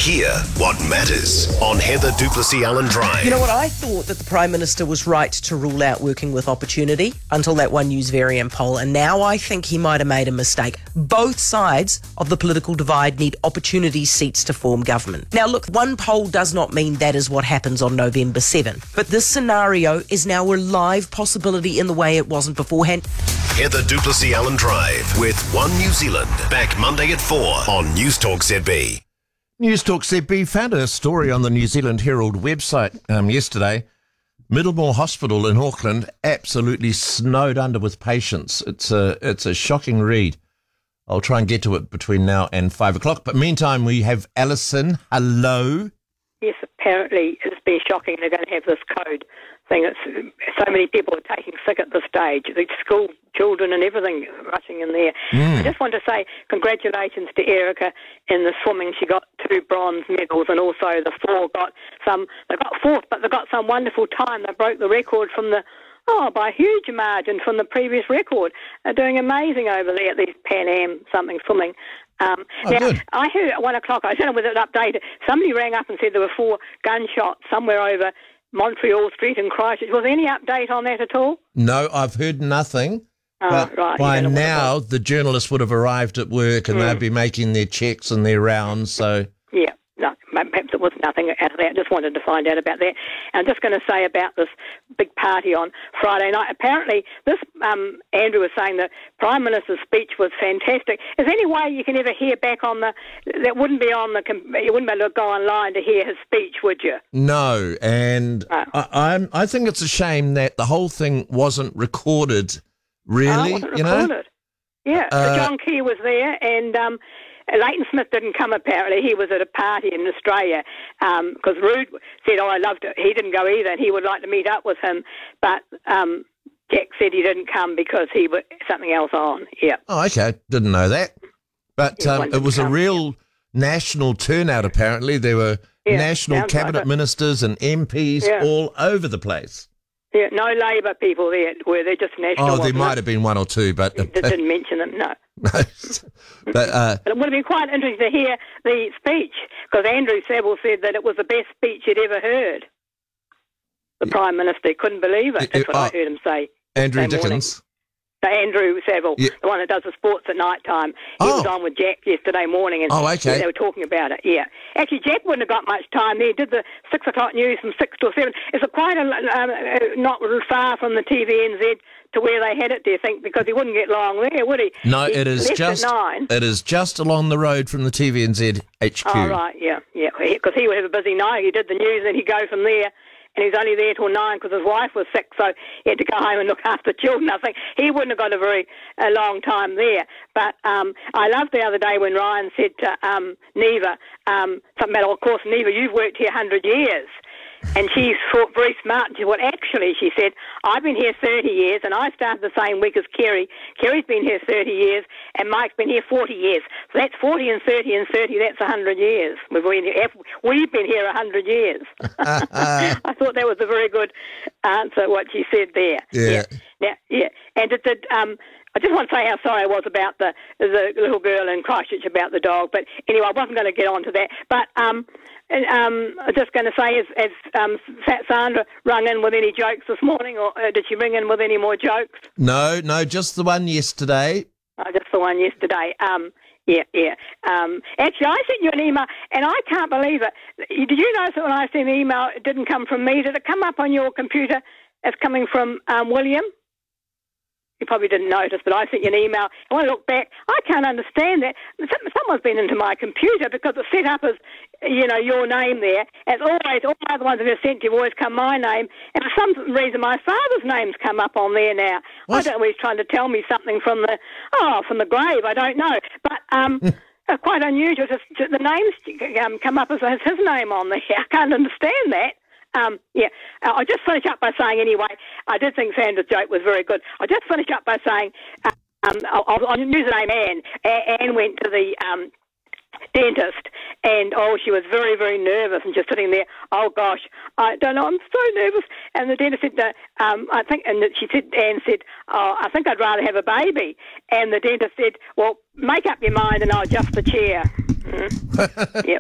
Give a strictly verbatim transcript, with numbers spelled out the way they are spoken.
Hear what matters on Heather Duplessis-Allen Drive. You know what? I thought that the Prime Minister was right to rule out working with opportunity until that One News Varian poll, and now I think he might have made a mistake. Both sides of the political divide need opportunity seats to form government. Now, look, one poll does not mean that is what happens on November seventh, but this scenario is now a live possibility in the way it wasn't beforehand. Heather Duplessis-Allen Drive with One New Zealand. Back Monday at four on News Talk Z B. News Talk Z B found a story on the New Zealand Herald website um, yesterday. Middlemore Hospital in Auckland absolutely snowed under with patients. It's a it's a shocking read. I'll try and get to it between now and five o'clock. But meantime, we have Alison. Hello. Yes, apparently it's been shocking. They're going to have this code thing. It's, so many people are taking sick at this stage. The school children and everything rushing in there. Mm. I just want to say congratulations to Erica in the swimming. She got two bronze medals, and also the four got some. They got fourth, but they got some wonderful time. They broke the record from the oh by a huge margin from the previous record. They're doing amazing over there at these Pan Am something swimming. Um, oh, now, good. I heard at one o'clock, I don't know whether it updated, somebody rang up and said there were four gunshots somewhere over Montreal Street in Christchurch. Was there any update on that at all? No, I've heard nothing. Oh, but right. by now, the journalists would have arrived at work and mm. they'd be making their checks and their rounds. So yeah, no, perhaps it was nothing out of that. I just wanted to find out about that. And I'm just going to say about this big party on Friday night. Apparently, this um, Andrew was saying the Prime Minister's speech was fantastic. Is there any way you can ever hear back on the? That wouldn't be on the. You wouldn't be able to go online to hear his speech, would you? No, and oh. I, I'm. I think it's a shame that the whole thing wasn't recorded. Really, oh, you know? know? Yeah, uh, John Key was there, and um, Leighton Smith didn't come, apparently. He was at a party in Australia, because um, Rude said, oh, I loved it. He didn't go either, and he would like to meet up with him, but um, Jack said he didn't come because he was something else on, yeah. Oh, okay, didn't know that. But um, it was come, a real yeah. national turnout, apparently. There were yeah, national cabinet like ministers and M Ps yeah. all over the place. Yeah, no Labor people there, were they just national? Oh, there might it? have been one or two, but they didn't mention them. No. no. but, uh, but it would have been quite interesting to hear the speech, because Andrew Saville said that it was the best speech he'd ever heard. The yeah. Prime Minister couldn't believe it. That's what uh, I heard him say. Andrew Dickens. No, Andrew Saville, yeah. the one that does the sports at night time. He oh. was on with Jack yesterday morning, and oh, okay. they were talking about it, yeah. Actually, Jack wouldn't have got much time there. He did the six o'clock news from six to seven. It's a quite a, um, not far from the T V N Z to where they had it, do you think? Because he wouldn't get long there, would he? No, he it is just nine. It is just along the road from the T V N Z H Q. Oh, right, yeah, yeah. Because he would have a busy night. He did the news, and then he'd go from there. And he was only there till nine because his wife was sick, so he had to go home and look after children. I think he wouldn't have got a very a long time there. But um, I loved the other day when Ryan said to um, Neva um, something about, oh, of course, Neva, you've worked here one hundred years. And she thought very smart. And she said, well, actually, she said, I've been here thirty years, and I started the same week as Kerry. Kerry's been here thirty years, and Mike's been here forty years. So that's forty and thirty and thirty, that's one hundred years. We've been here, we've been here one hundred years. I thought that was a very good answer, what she said there. Yeah. Yeah. Now, yeah. And it did... Um, I just want to say how sorry I was about the the little girl in Christchurch about the dog. But anyway, I wasn't going to get on to that. But um, and, um, I was just going to say, has, has um, Sandra rung in with any jokes this morning, or uh, did she ring in with any more jokes? No, no, just the one yesterday. Oh, just the one yesterday. Um, yeah, yeah. Um, actually, I sent you an email, and I can't believe it. Did you notice that when I sent the email, it didn't come from me? Did it come up on your computer as coming from um, William? You probably didn't notice, but I sent you an email. And when I look back, I can't understand that. Someone's been into my computer because it's set up as, you know, your name there. As always, all the other ones that have sent you have always come my name. And for some reason, my father's name's come up on there now. What? I don't know if he's trying to tell me something from the, oh, from the grave. I don't know. But um, quite unusual. Just, just the names um, come up as his name on there. I can't understand that. Um, yeah, uh, I'll just finish up by saying anyway, I did think Sandra's joke was very good. I'll just finish up by saying, uh, um, I'll, I'll use the name Anne. Anne went to the um, dentist, and oh, she was very, very nervous and just sitting there. Oh gosh, I don't know, I'm so nervous. And the dentist said, uh, um, I think, and she said, Anne said, oh, I think I'd rather have a baby. And the dentist said, well, make up your mind and I'll adjust the chair. Mm. Yep.